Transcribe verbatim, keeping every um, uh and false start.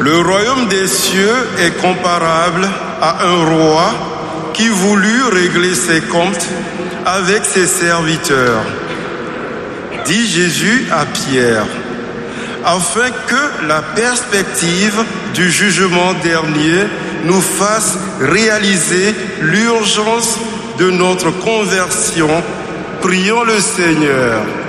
Le royaume des cieux est comparable à un roi qui voulut régler ses comptes avec ses serviteurs. Dit Jésus à Pierre, afin que la perspective du jugement dernier nous fasse réaliser l'urgence de notre conversion. Prions le Seigneur.